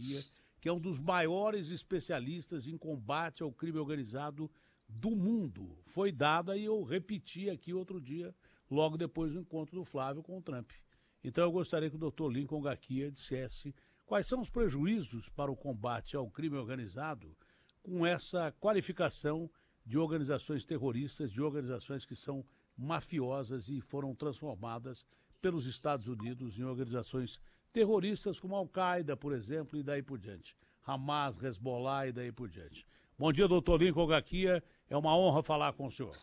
Garcia, que é um dos maiores especialistas em combate ao crime organizado do mundo. Foi dada e eu repeti aqui outro dia, logo depois do encontro do Flávio com o Trump. Então eu gostaria que o Dr. Lincoln Garcia dissesse quais são os prejuízos para o combate ao crime organizado com essa qualificação de organizações terroristas, de organizações que são mafiosas e foram transformadas pelos Estados Unidos em organizações terroristas como a Al-Qaeda, por exemplo, e daí por diante. Hamas, Hezbollah e daí por diante. Bom dia, doutor Lincoln Garcia. É uma honra falar com o senhor.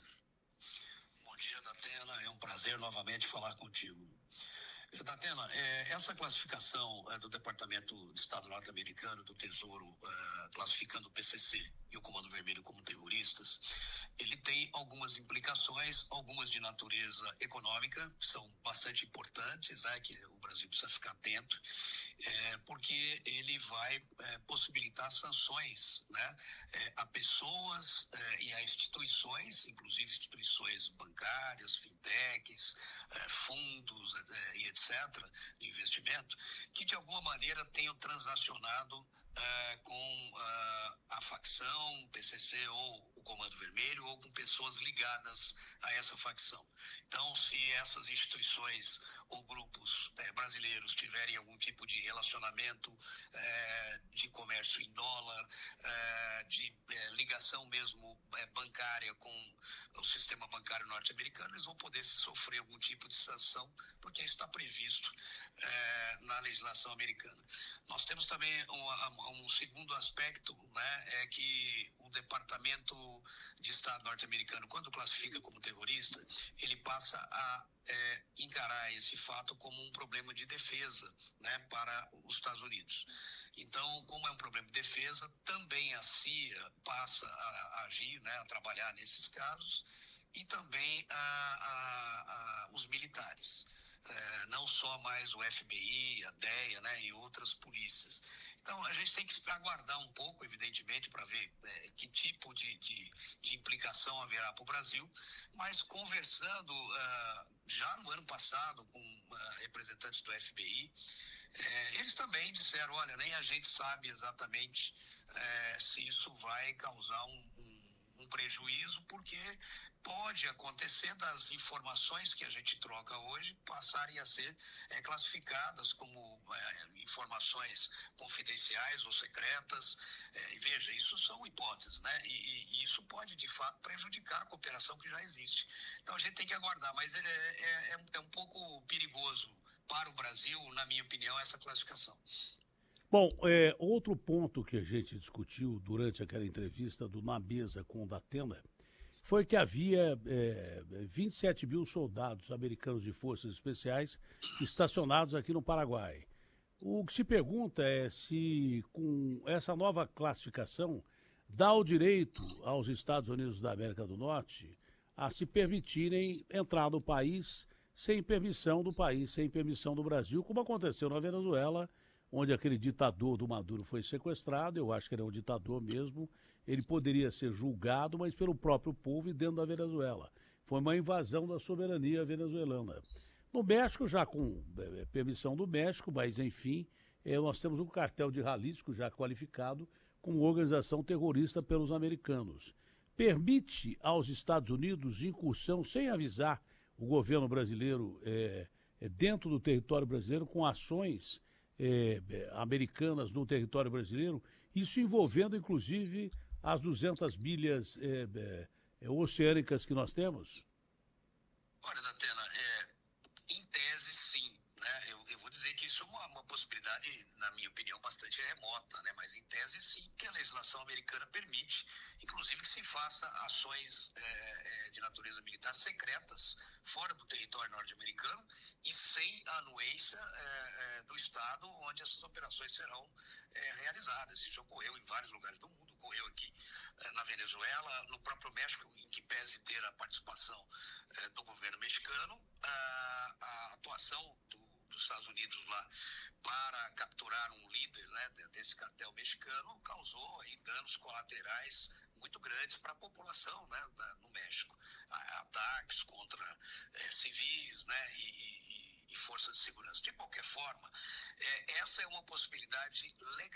Bom dia, Datena. É um prazer novamente falar contigo. Datena, essa classificação do Departamento de Estado norte-americano, do Tesouro, classificando o PCC e o Comando Vermelho como terroristas, ele tem algumas implicações, algumas de natureza econômica, que são bastante importantes, né, que o Brasil precisa ficar atento, porque ele vai possibilitar sanções, né, a pessoas e a instituições, inclusive instituições bancárias, fintechs, fundos e etc., de investimento, que de alguma maneira tenham transacionado com a facção, o PCC ou o Comando Vermelho, ou com pessoas ligadas a essa facção. Então, se essas instituições ou grupos brasileiros tiverem algum tipo de relacionamento de comércio em dólar, de ligação mesmo bancária com o sistema bancário norte-americano, eles vão poder sofrer algum tipo de sanção, porque isso está previsto na legislação americana. Nós temos também um segundo aspecto, né, é que o Departamento de Estado norte-americano, quando classifica como terrorista, ele passa a encarar esse fato como um problema de defesa, né, para os Estados Unidos. Então, como é um problema de defesa, também a CIA passa a agir, né, a trabalhar nesses casos, e também os militares. Não só mais o FBI, a DEA, né, e outras polícias. Então, a gente tem que aguardar um pouco, evidentemente, para ver que tipo de implicação haverá para o Brasil, mas conversando já no ano passado com representantes do FBI, eles também disseram, olha, nem a gente sabe exatamente se isso vai causar um prejuízo, porque pode acontecer das informações que a gente troca hoje passarem a ser classificadas como informações confidenciais ou secretas. E veja, isso são hipóteses, né? E isso pode, de fato, prejudicar a cooperação que já existe. Então a gente tem que aguardar, mas é um pouco perigoso para o Brasil, na minha opinião, essa classificação. Bom, outro ponto que a gente discutiu durante aquela entrevista Na Mesa com o Datena foi que havia 27 mil soldados americanos de forças especiais estacionados aqui no Paraguai. O que se pergunta é se, com essa nova classificação, dá o direito aos Estados Unidos da América do Norte a se permitirem entrar no país sem permissão do país, sem permissão do Brasil, como aconteceu na Venezuela, onde aquele ditador do Maduro foi sequestrado. Eu acho que ele é um ditador mesmo. Ele poderia ser julgado, mas pelo próprio povo e dentro da Venezuela. Foi uma invasão da soberania venezuelana. No México, já com permissão do México, mas enfim, nós temos um cartel de Jalisco já qualificado como organização terrorista pelos americanos. Permite aos Estados Unidos incursão sem avisar o governo brasileiro dentro do território brasileiro com ações americanas no território brasileiro, isso envolvendo inclusive as 200 milhas oceânicas que nós temos? Olha, Datena, em tese sim, né? Eu vou dizer que isso é uma possibilidade, na minha opinião, bastante remota, né? Mas em tese sim, que a legislação americana permite, inclusive que se faça ações de natureza militar secretas fora do território norte-americano e sem a anuência do Estado onde essas operações serão realizadas. Isso ocorreu em vários lugares do mundo, ocorreu aqui na Venezuela, no próprio México, em que pese ter a participação do governo mexicano, a atuação dos Estados Unidos lá para capturar um líder, né, desse cartel mexicano causou aí danos colaterais muito grandes para a população, né, no México. Ataques contra civis, né, e forças de segurança. De qualquer forma, essa é uma possibilidade legal